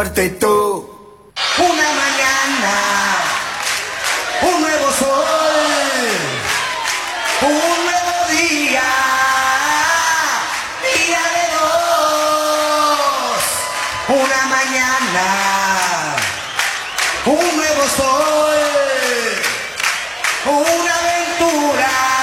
Tú. Una mañana, un nuevo sol, un nuevo día, día de dos. Una mañana, un nuevo sol, una aventura.